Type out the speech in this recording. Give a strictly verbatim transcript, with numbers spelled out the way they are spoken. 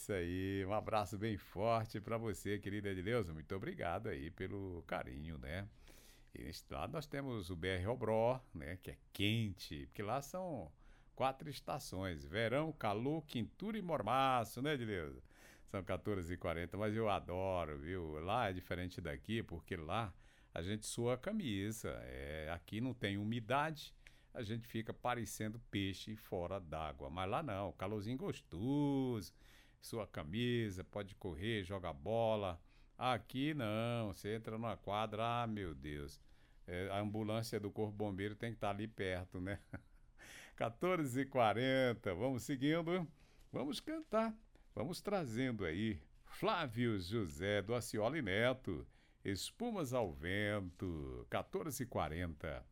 isso aí, um abraço bem forte para você, querida Edileuza. Muito obrigado aí pelo carinho, né? E nesse lado nós temos o B R Obró, né? Que é quente, porque lá são quatro estações: verão, calor, quintura e mormaço, né, Edileuza? São quatorze e quarenta, mas eu adoro, viu? Lá é diferente daqui, porque lá a gente sua a camisa. É, aqui não tem umidade, a gente fica parecendo peixe fora d'água. Mas lá não, calorzinho gostoso, sua camisa, pode correr, joga bola. Aqui não, você entra numa quadra, ah, meu Deus. É, a ambulância do Corpo Bombeiro tem que estar ali perto, né? quatorze e quarenta, vamos seguindo, vamos cantar, vamos trazendo aí Flávio José do Acioli Neto, Espumas ao Vento, quatorze e quarenta.